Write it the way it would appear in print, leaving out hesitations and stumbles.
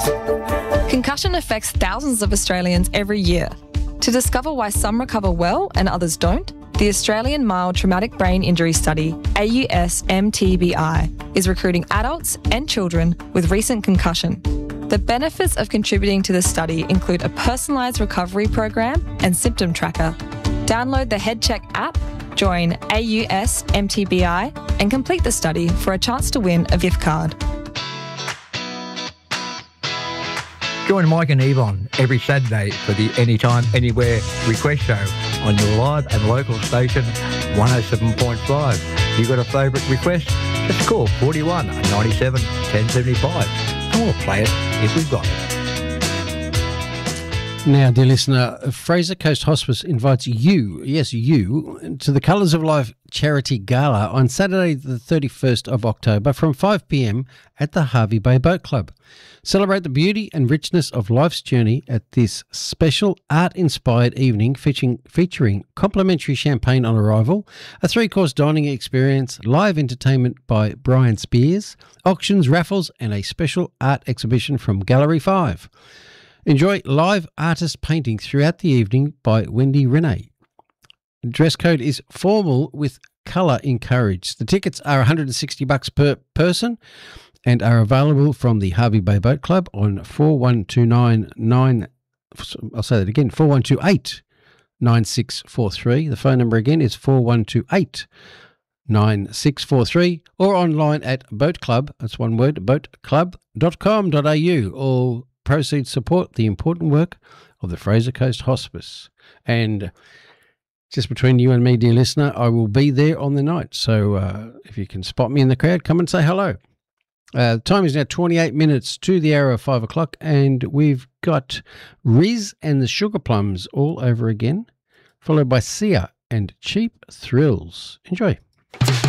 Concussion affects thousands of Australians every year. To discover why some recover well and others don't, the Australian Mild Traumatic Brain Injury Study, AUS-MTBI, is recruiting adults and children with recent concussion. The benefits of contributing to the study include a personalised recovery program and symptom tracker. Download the HeadCheck app, join AUS-MTBI and complete the study for a chance to win a gift card. Join Mike and Yvonne every Saturday for the Anytime, Anywhere request show on your live and local station 107.5. You got a favourite request? Just call 41 97 1075 and we'll play it if we've got it. Now, dear listener, Fraser Coast Hospice invites you, yes, you, to the Colours of Life Charity Gala on Saturday the 31st of October from 5 p.m. at the Hervey Bay Boat Club. Celebrate the beauty and richness of life's journey at this special art-inspired evening featuring complimentary champagne on arrival, a 3-course dining experience, live entertainment by Brian Spears, auctions, raffles and a special art exhibition from Gallery 5. Enjoy live artist painting throughout the evening by Wendy Renee. Dress code is formal with colour encouraged. The tickets are $160 per person and are available from the Hervey Bay Boat Club on 41299. I'll say that again, 4128 9643. The phone number again is 4128 9643 or online at boatclub, that's one word, boatclub.com.au. All proceeds support the important work of the Fraser Coast Hospice. And just between you and me, dear listener, I will be there on the night. So if you can spot me in the crowd, come and say hello. The time is now 28 minutes to the hour of 5 o'clock, and we've got Riz and the Sugar Plums all over again, followed by Sia and Cheap Thrills. Enjoy.